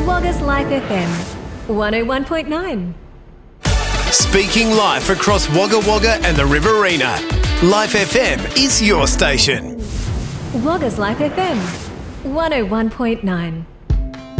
Wagga's Life FM 101.9. Speaking live across Wagga Wagga and the Riverina, Life FM is your station. Wagga's Life FM 101.9.